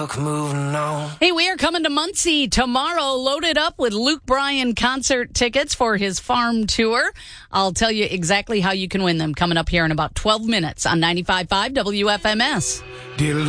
Moving on. Hey, we are coming to Muncie tomorrow, loaded up with Luke Bryan concert tickets for his farm tour. I'll tell you exactly how you can win them coming up here in about 12 minutes on 95.5 WFMS. Dear